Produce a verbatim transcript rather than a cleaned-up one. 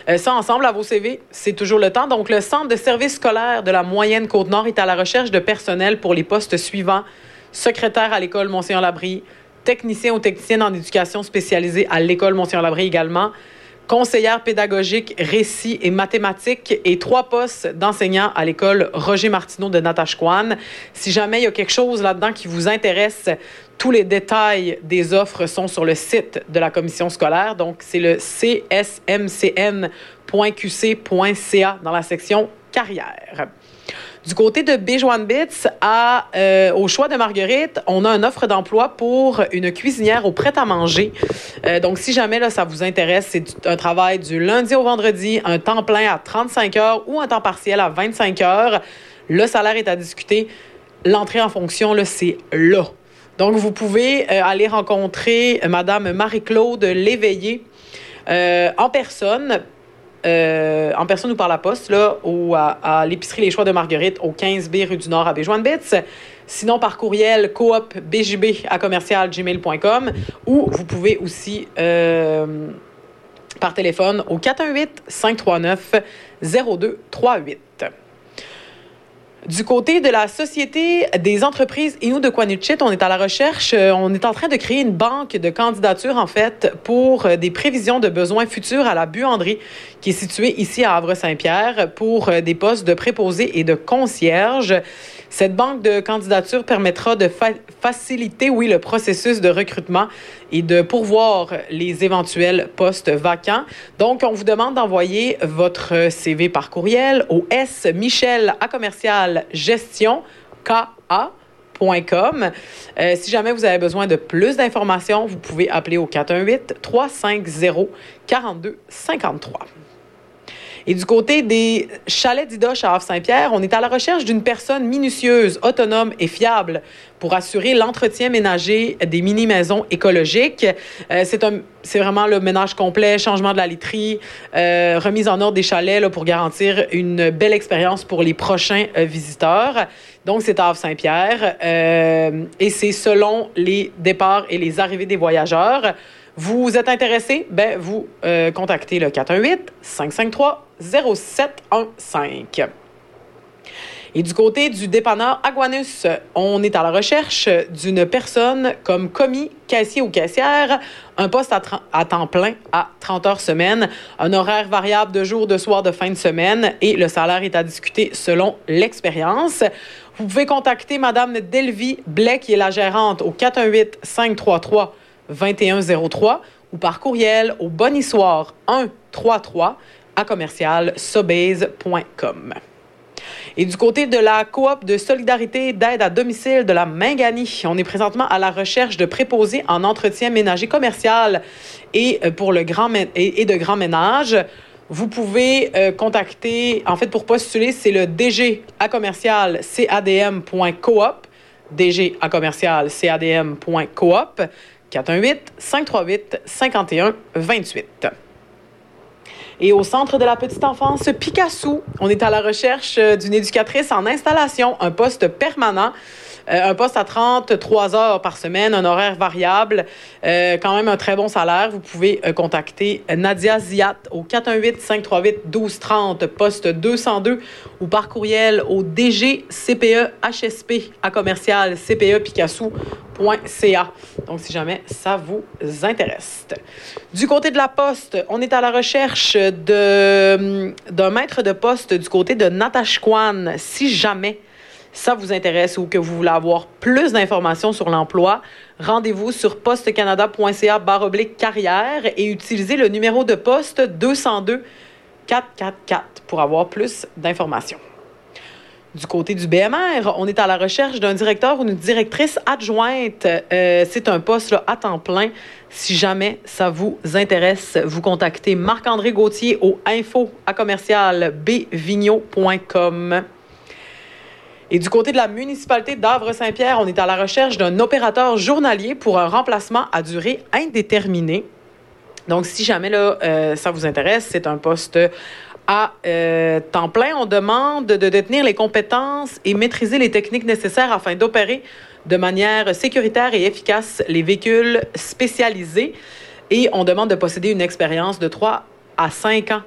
Euh, ça, ensemble, à vos C V, c'est toujours le temps. Donc, le Centre de services scolaires de la moyenne Côte-Nord est à la recherche de personnel pour les postes suivants. Secrétaire à l'école Mont-Saint-Labrie, technicien ou technicienne en éducation spécialisée à l'école Mont-Saint-Labrie également, conseillère pédagogique, récit et mathématiques et trois postes d'enseignants à l'école Roger Martineau de Natashquan. Si jamais il y a quelque chose là-dedans qui vous intéresse, tous les détails des offres sont sur le site de la commission scolaire. Donc, c'est le c s m c n point q c point c a dans la section carrière. Du côté de Béjoine-Bits, à, euh, au choix de Marguerite, on a une offre d'emploi pour une cuisinière au prêt-à-manger. Euh, donc, si jamais là, ça vous intéresse, c'est un travail du lundi au vendredi, un temps plein à trente-cinq heures ou un temps partiel à vingt-cinq heures. Le salaire est à discuter. L'entrée en fonction, là, c'est là. Donc, vous pouvez euh, aller rencontrer Mme Marie-Claude Léveillé euh, en personne. Euh, en personne ou par la poste, là, ou à, à l'épicerie Les Choix de Marguerite, au quinze B rue du Nord à Béjoine-Bits. Sinon, par courriel, coop b j b à commercial gmail point com, ou vous pouvez aussi euh, par téléphone au quatre un huit, cinq trois neuf, zéro deux trois huit. Du côté de la Société des entreprises Innu de Quanutchit, on est à la recherche, on est en train de créer une banque de candidatures, en fait, pour des prévisions de besoins futurs à la buanderie, qui est située ici à Havre-Saint-Pierre, pour des postes de préposé et de concierge. Cette banque de candidatures permettra de fa- faciliter, oui, le processus de recrutement et de pourvoir les éventuels postes vacants. Donc, on vous demande d'envoyer votre C V par courriel au S Michel à commercial gestion K A point com. Euh, si jamais vous avez besoin de plus d'informations, vous pouvez appeler au quatre un huit, trois cinq zéro, quatre deux cinq trois. Et du côté des chalets d'Idoche à Havre-Saint-Pierre, on est à la recherche d'une personne minutieuse, autonome et fiable pour assurer l'entretien ménager des mini-maisons écologiques. Euh, c'est, un, c'est vraiment le ménage complet, changement de la literie, euh, remise en ordre des chalets là, pour garantir une belle expérience pour les prochains euh, visiteurs. Donc, c'est à Havre-Saint-Pierre euh, et c'est selon les départs et les arrivées des voyageurs. Vous êtes intéressé? Ben, vous euh, contactez le quatre un huit, cinq cinq trois, zéro sept un cinq. Et du côté du dépanneur Aguanus, on est à la recherche d'une personne comme commis, caissier ou caissière, un poste à, tra- à temps plein à trente heures semaine, un horaire variable de jour, de soir, de fin de semaine et le salaire est à discuter selon l'expérience. Vous pouvez contacter Mme Delvie Blais, qui est la gérante, au quatre un huit, cinq trois trois, vingt et un zéro trois ou par courriel au bonissoir un trois trois à commercial sobeys point com. Et du côté de la coop de solidarité d'aide à domicile de la Mingani, on est présentement à la recherche de préposés en entretien ménager commercial et pour le grand mé- et, et de grand ménage. Vous pouvez euh, contacter, en fait, pour postuler, c'est le D G à commercial c a d m point coop, D G à commercial c a d m point coop, quatre un huit, cinq trois huit, cinq un un deux huit. Et au Centre de la petite enfance Picasso, on est à la recherche d'une éducatrice en installation, un poste permanent, euh, un poste à trente-trois heures par semaine, un horaire variable, euh, quand même un très bon salaire. Vous pouvez euh, contacter Nadia Ziat au quatre un huit, cinq trois huit, un deux trois zéro, poste deux cent deux ou par courriel au D G C P E H S P à commercial C P E Picasso point C A. Donc, si jamais ça vous intéresse. Du côté de la poste, on est à la recherche de, d'un maître de poste du côté de Natashquan. Si jamais ça vous intéresse ou que vous voulez avoir plus d'informations sur l'emploi, rendez-vous sur postecanada point c a barre oblique carrière et utilisez le numéro de poste deux zéro deux, quatre quatre quatre pour avoir plus d'informations. Du côté du B M R, on est à la recherche d'un directeur ou une directrice adjointe. Euh, c'est un poste là, à temps plein. Si jamais ça vous intéresse, vous contactez Marc-André Gauthier au info à commercial b vigneault point com. Et du côté de la municipalité d'Havre-Saint-Pierre, on est à la recherche d'un opérateur journalier pour un remplacement à durée indéterminée. Donc, si jamais là, euh, ça vous intéresse, c'est un poste à euh, temps plein. On demande de détenir les compétences et maîtriser les techniques nécessaires afin d'opérer de manière sécuritaire et efficace les véhicules spécialisés. Et on demande de posséder une expérience de trois à cinq ans